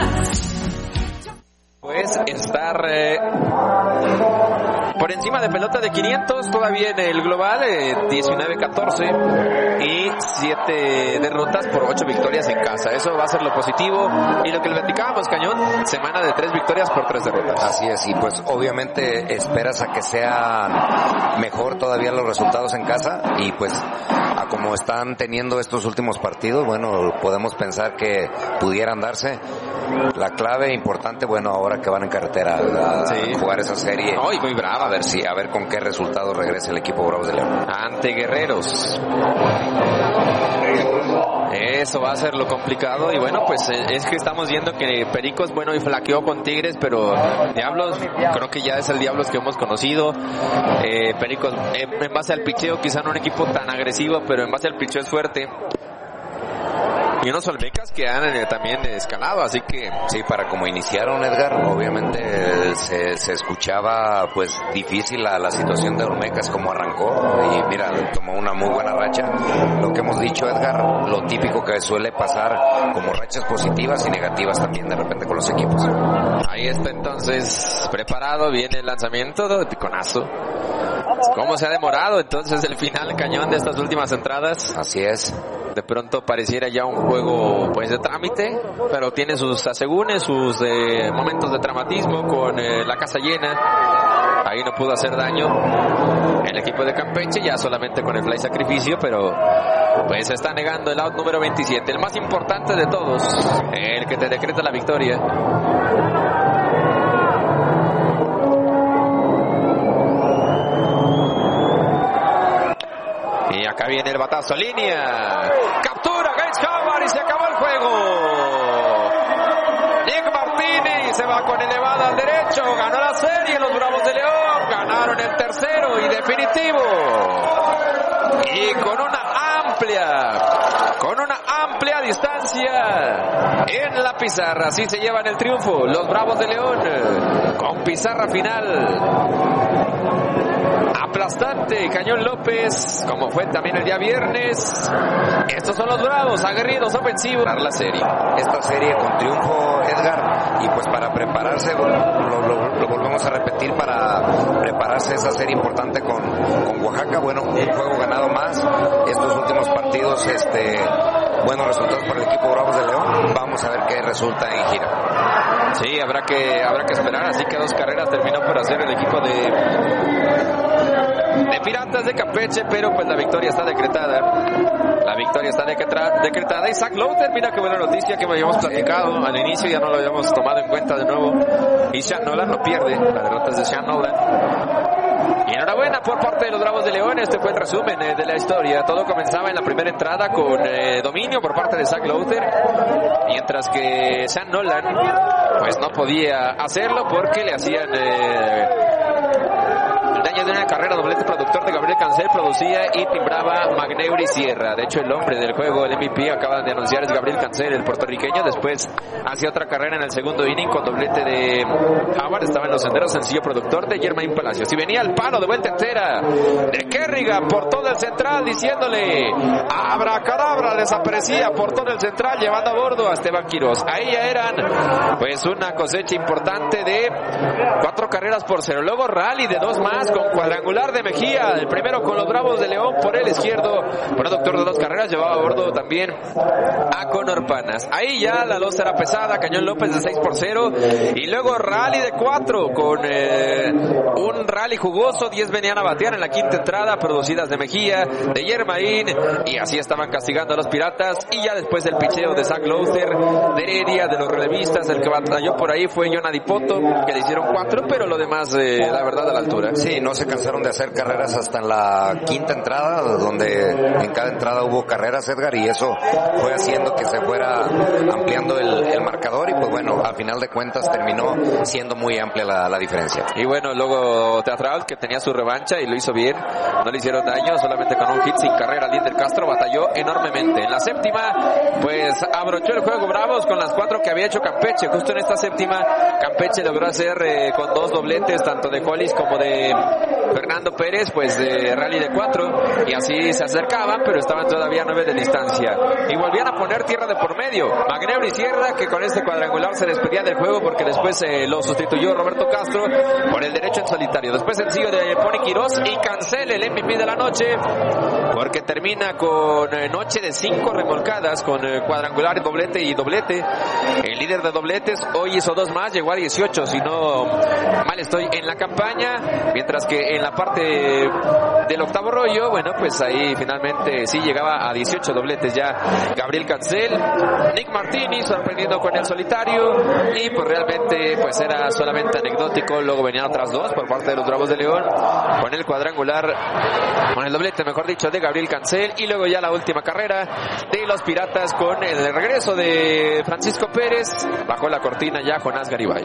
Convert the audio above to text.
Pues estar por encima de pelota de 500 todavía en el global, 19-14 y 7 derrotas por 8 victorias en casa. Eso va a ser lo positivo y lo que le platicábamos, Cañón, semana de 3 victorias por 3 derrotas. Así es, y pues obviamente esperas a que sean mejor todavía los resultados en casa y pues a como están teniendo estos últimos partidos, bueno, podemos pensar que pudieran darse. La clave importante, bueno, ahora que van en carretera a jugar esa serie. Hoy muy brava. A ver con qué resultado regresa el equipo Bravos de León. Ante Guerreros. Eso va a ser lo complicado y bueno, pues es que estamos viendo que Pericos, bueno, y flaqueó con Tigres, pero Diablos, creo que ya es el Diablos que hemos conocido. Pericos, en base al picheo, quizá no un equipo tan agresivo, pero en base al picheo es fuerte. Y unos Olmecas que han también escalado, así que... Sí, para como iniciaron, Edgar, obviamente se escuchaba pues difícil la situación de Olmecas, como arrancó, y mira, tomó una muy buena racha. Lo que hemos dicho, Edgar, lo típico que suele pasar como rachas positivas y negativas también de repente con los equipos. Ahí está entonces, preparado, viene el lanzamiento de piconazo. ¿Cómo se ha demorado entonces el final, Cañón, de estas últimas entradas? Así es. De pronto pareciera ya un juego pues de trámite, pero tiene sus asegúnes, sus momentos de dramatismo con la casa llena. Ahí no pudo hacer daño el equipo de Campeche, ya solamente con el fly sacrificio, pero pues se está negando el out número 27, el más importante de todos, el que te decreta la victoria. Y acá viene el batazo, línea, captura Gates Howard y se acabó el juego. Nick Martínez se va con elevada al derecho, ganó la serie los Bravos de León, ganaron el tercero y definitivo. Y con una amplia distancia en la pizarra, así se llevan el triunfo los Bravos de León, con pizarra final aplastante. Cañón López, como fue también el día viernes. Estos son los Bravos, aguerridos, ofensivos para la serie. Esta serie con triunfo, Edgar, y pues para prepararse, lo volvemos a repetir, para prepararse esa serie importante con Oaxaca. Bueno, un juego ganado más. Estos últimos partidos, buenos resultados para el equipo Bravos de León. Vamos a ver qué resulta en gira. Sí, habrá que esperar. Así que 2 carreras terminó por hacer el equipo de Piratas de Campeche, pero pues la victoria está decretada. La victoria está decretada. Y Zach Lowther, mira qué buena noticia que me habíamos platicado al inicio, ya no lo habíamos tomado en cuenta de nuevo. Y Sean Nolan no pierde, la derrota es de Sean Nolan. Y enhorabuena por parte de los Bravos de León. Este fue el resumen de la historia. Todo comenzaba en la primera entrada con dominio por parte de Zach Lowther, mientras que Sean Nolan pues no podía hacerlo porque le hacían daño de una carrera, doblete productor de Gabriel Cancel, producía y timbraba Magneuri Sierra. De hecho, el hombre del juego, el MVP, acaban de anunciar, es Gabriel Cancel, el puertorriqueño. Después hacía otra carrera en el segundo inning con doblete de Howard, estaba en los senderos, sencillo productor de Germain Palacios. Y venía el palo de vuelta entera de Kerrigan por todo el central, diciéndole abracadabra, desaparecía por todo el central, llevando a bordo a Esteban Quiroz. Ahí ya eran pues una cosecha importante de 4 carreras por 0. Luego rally de 2 más con cuadrangular de Mejía, el primero con los Bravos de León por el izquierdo, productor de 2 carreras, llevaba a bordo también a Conor Panas. Ahí ya la losa era pesada, Cañón López de 6-0, y luego rally de 4 con un rally jugoso, 10 venían a batear en la quinta entrada, producidas de Mejía, de Yermaín, y así estaban castigando a los Piratas. Y ya después del picheo de Zach Lowther, de Heredia, de los relevistas, el que batalló por ahí fue Jonah Dipoto, que le hicieron 4, pero lo demás, la verdad, a la altura. Sí, no se cansaron de hacer carreras hasta en la quinta entrada, donde en cada entrada hubo carreras, Edgar, y eso fue haciendo que se fuera ampliando el marcador, y pues bueno, al final de cuentas terminó siendo muy amplia la diferencia. Y bueno, luego Teatral, que tenía su revancha y lo hizo bien, no le hicieron daño, solamente con un hit sin carrera. Linder Castro batalló enormemente. En la séptima, pues abrochó el juego Bravos con las 4 que había hecho Campeche. Justo en esta séptima, Campeche logró hacer con 2 dobletes, tanto de Collis como de Fernando Pérez, pues de rally de 4, y así se acercaban, pero estaban todavía a 9 de distancia. Y volvían a poner tierra de por medio. Magneuri Sierra, que con este cuadrangular se despedía del juego porque después lo sustituyó Roberto Castro por el derecho en solitario. Después sencillo de Pony Quirós y Cancel, el MVP de la noche, porque termina con noche de 5 remolcadas, con cuadrangular, doblete y doblete. El líder de dobletes hoy hizo 2 más, llegó a 18, si no mal estoy en la campaña, mientras que en la parte del octavo rollo, bueno, pues ahí finalmente sí llegaba a 18 dobletes ya Gabriel Cancel. Nick Martini sorprendiendo con el solitario, y pues realmente pues era solamente anecdótico. Luego venían otras 2 por parte de los Bravos de León, con el cuadrangular, con el doblete mejor dicho de Gabriel Cancel, y luego ya la última carrera de los Piratas con el regreso de Francisco Pérez. Bajó la cortina ya Jonás Garibay.